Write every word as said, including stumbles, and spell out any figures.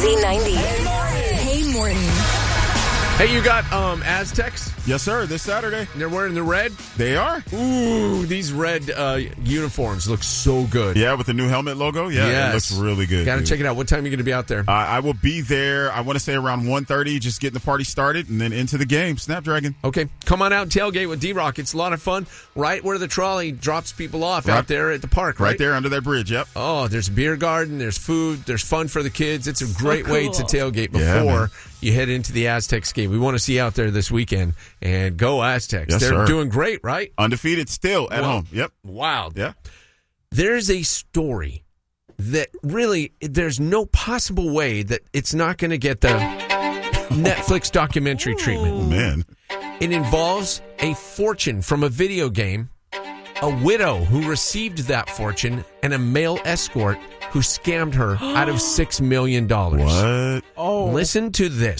B ninety. Hey, Morton. Hey, you got um, Aztecs? Yes, sir. This Saturday. They're wearing the red? They are. Ooh, these red uh, uniforms look so good. Yeah, with the new helmet logo. Yeah, yes. It looks really good. Got to dude. check it out. What time are you going to be out there? Uh, I will be there, I want to say around one thirty, just getting the party started, and then into the game. Snapdragon. Okay. Come on out and tailgate with D-Rock. It's a lot of fun. Right where the trolley drops people off Right. out there at the park, right? Right there under that bridge, yep. Oh, there's a beer garden. There's food. There's fun for the kids. It's a So great way cool. to tailgate Yeah, before man. you head into the Aztecs game. We want to see you out there this weekend. And go Aztecs. Yes, They're sir. doing great, right? Undefeated still at Wow. home. Yep. Wow. Yeah. There's a story that really, there's no possible way that it's not going to get the Netflix documentary treatment. Oh, man. It involves a fortune from a video game, a widow who received that fortune, and a male escort who scammed her out of six million dollars. What? Oh. Listen to this.